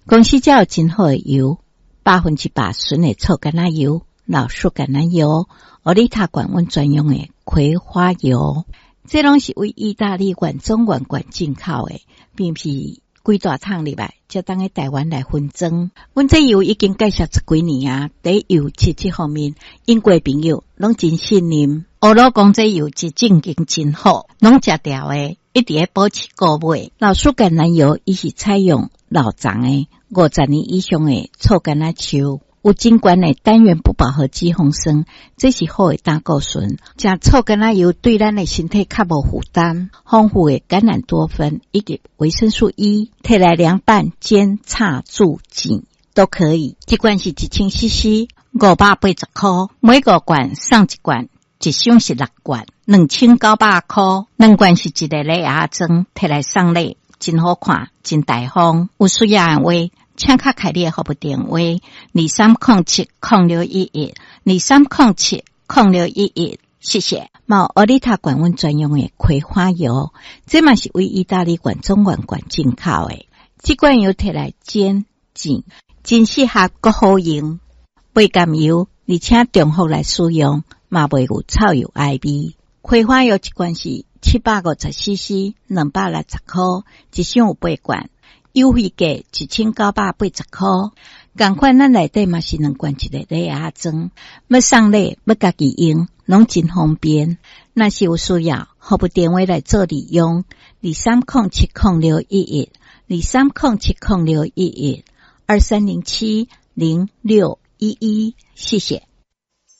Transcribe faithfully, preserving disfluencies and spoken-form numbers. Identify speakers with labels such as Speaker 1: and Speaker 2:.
Speaker 1: 公司才有真好的油，百分之百纯的臭橄榄油、老树橄榄油、欧丽塔管温专用的葵花油，这拢是为意大利原装原罐进口的，并不是几大桶入来，才当喺台湾来分装。阮这油已经介绍十几年啊，在油漆这方面，英国朋友拢真信任。欧罗讲这油是正经真好，拢食掉的，一直在保持购买。老树橄榄油伊是采用老长的五十年以上的臭橄榄树，有真悬的单元不饱和脂肪酸，这是好的胆固醇。食臭橄榄油对咱的身体较无负担，丰富的橄榄多酚以及维生素 E， 摕来凉拌、煎、炒、煮、煎都可以。一罐是一千 C C， 五百八十块，每个罐送一罐。一箱是六罐，两千九百块。两罐是一个礼盒装，摕来送礼，真好看，真大方。有需要的话，请卡开你的服务电话：二三零七零六一一，二三零七零六一一。谢谢。毛欧丽塔管温专用的葵花油，这嘛是为意大利原装原罐进口的。这罐油摕来煎、煎，真适合搁好用，袂甘油，而且中伏来使用。嘛袂有臭油爱味。葵花油一罐是七百五十 C C， 两百六十块，一箱有八罐，优惠价一千九百八十块。同款咱内底嘛是两罐一个礼盒装，要送礼要家己用，拢真方便。若是有需要，服务电话来做利用：二三零七零六一一，二三零七零六一一，二三零七零六一一。谢谢。